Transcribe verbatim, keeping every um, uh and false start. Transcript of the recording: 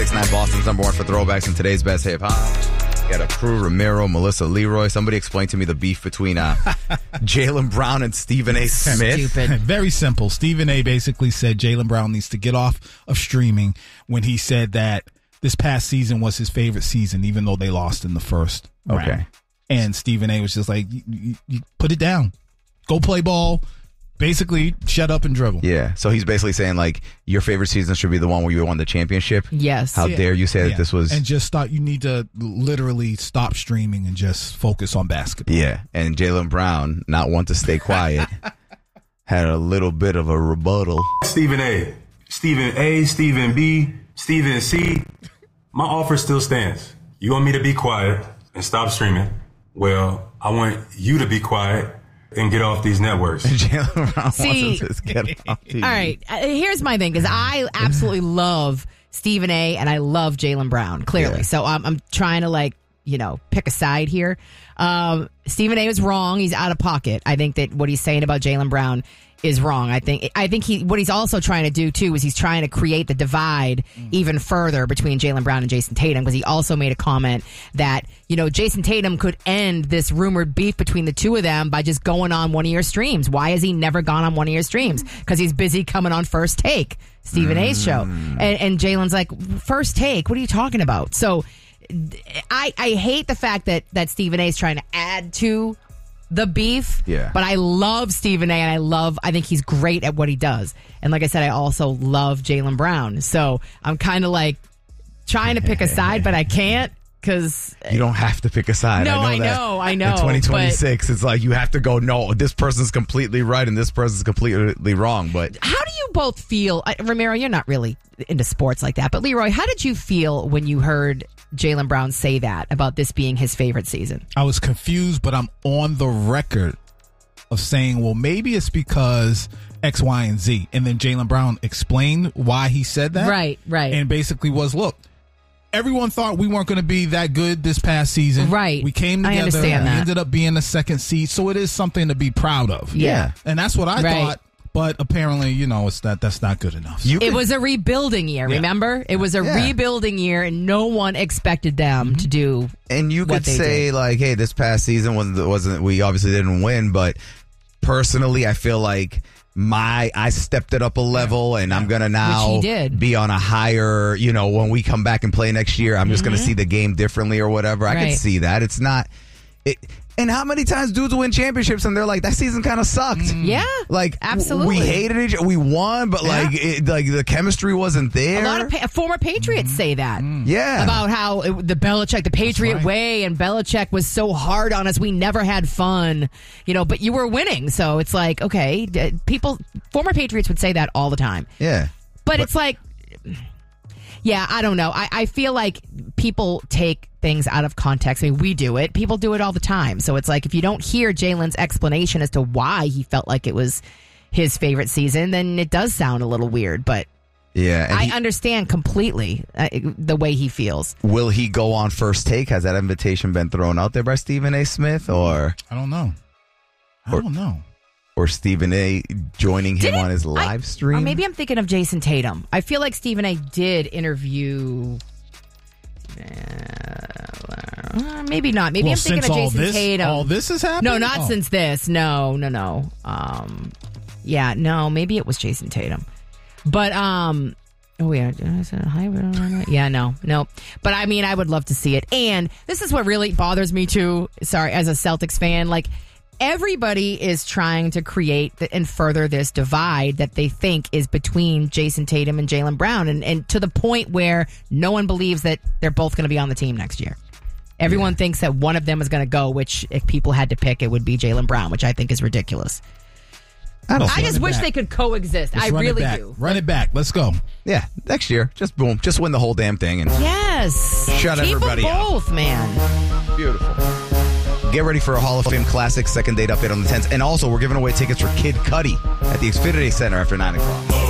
six nine, Boston's number one for throwbacks and today's best hip hop. Got a Crew, Ramiro, Melissa, Leroy. Somebody explain to me the beef between uh, Jaylen Brown and Stephen A. Smith. Stupid. Very simple. Stephen A. basically said Jaylen Brown needs to get off of streaming when he said that this past season was his favorite season, even though they lost in the first round. Okay. And Stephen A. was just like, you, you, you put it down. Go play ball. Basically, shut up and dribble. Yeah. So he's basically saying, like, your favorite season should be the one where you won the championship. Yes. How Yeah. dare you say Yeah. that this was... And just stop. You need to literally stop streaming and just focus on basketball. Yeah. And Jaylen Brown, not one to stay quiet, had a little bit of a rebuttal. Stephen A. Stephen A, Stephen B, Stephen C. My offer still stands. You want me to be quiet and stop streaming? Well, I want you to be quiet and get off these networks. Jaylen Brown See, wants him to get off T V. All right. Uh, here's my thing, because I absolutely love Stephen A. and I love Jaylen Brown, clearly. Yeah. So um, I'm trying to, like, you know, pick a side here. Um, Stephen A. is wrong. He's out of pocket. I think that what he's saying about Jaylen Brown is wrong. I think I think he what he's also trying to do too is he's trying to create the divide mm. even further between Jaylen Brown and Jason Tatum, because he also made a comment that, you know, Jason Tatum could end this rumored beef between the two of them by just going on one of your streams. Why has he never gone on one of your streams? Because he's busy coming on First Take, Stephen mm. A's show. And, and Jaylen's like, First Take? What are you talking about? So I I hate the fact that that Stephen A is trying to add to the beef, yeah. But I love Stephen A. and I love, I think he's great at what he does. And like I said, I also love Jaylen Brown. So I'm kind of like trying to pick a side, but I can't because you don't have to pick a side. No, I know, I that know, I know. In twenty twenty-six, it's like you have to go, no, this person's completely right and this person's completely wrong. But how do you both feel? Uh, Ramiro, you're not really into sports like that, but Leroy, how did you feel when you heard Jaylen Brown say that about this being his favorite season? I was confused, but I'm on the record of saying, well, maybe it's because X, Y, and Z. And then Jaylen Brown explained why he said that. Right, right. And basically was, look, everyone thought we weren't going to be that good this past season. Right. We came together. I understand we that. ended up being the second seed. So it is something to be proud of. Yeah. And that's what I Right. thought. But apparently, you know, it's that that's not good enough. You It could- was a rebuilding year, Yeah. remember? It was a Yeah. rebuilding year, and no one expected them to do And you what could they say, did. like, hey, this past season wasn't, wasn't, we obviously didn't win, but personally, I feel like my, I stepped it up a level and I'm going to now Which he did. be on a higher, you know, when we come back and play next year, I'm just going to see the game differently or whatever. I Right. can see that. It's not, it, and how many times dudes win championships and they're like, that season kind of sucked. Yeah, Like, absolutely. we hated it. We won, but like, it, like the chemistry wasn't there. A lot of pa- former Patriots say that. yeah. About how it, the Belichick, the Patriot right. way, and Belichick was so hard on us. We never had fun, you know, but you were winning. So it's like, okay, d- people, former Patriots would say that all the time. yeah. But, it's like, yeah, I don't know. I, I feel like people take things out of context. I mean, we do it. People do it all the time. So it's like, if you don't hear Jaylen's explanation as to why he felt like it was his favorite season, then it does sound a little weird. But Yeah. and I he- understand completely uh, the way he feels. Will he go on First Take? Has that invitation been thrown out there by Stephen A. Smith or I don't know. I Or- don't know. or Stephen A. joining him Didn't on his I- live stream? Or maybe I'm thinking of Jason Tatum. I feel like Stephen A. did interview. Uh, maybe not. Maybe Well, I'm thinking since of all Jason this, Tatum. all this has happened? No, not Oh. since this. No, no, no. Um, yeah, no. Maybe it was Jason Tatum, but um, oh yeah, yeah, no, no. But I mean, I would love to see it. And this is what really bothers me too. Sorry, as a Celtics fan, like everybody is trying to create the, and further this divide that they think is between Jason Tatum and Jaylen Brown, and and to the point where no one believes that they're both going to be on the team next year. Everyone yeah. thinks that one of them is going to go, which if people had to pick, it would be Jaylen Brown, which I think is ridiculous. I don't. I just wish back. they could coexist. Let's I run really it back. do. Run it back. Let's go. Yeah, next year, just boom, just win the whole damn thing and Yes. Shut Keep everybody them out. both, man. beautiful. Get ready for a Hall of Fame Classic second date update on the tenth, and also we're giving away tickets for Kid Cudi at the Xfinity Center after nine o'clock.